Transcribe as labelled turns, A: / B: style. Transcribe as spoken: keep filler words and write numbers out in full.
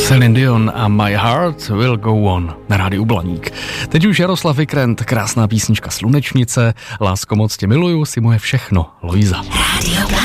A: Celine Dion a My Heart Will Go On na rádiu Blaník. Teď už Jaroslav Vikrent, krásná písnička Slunečnice, Lásko, moc tě miluju, si moje všechno, Lojza.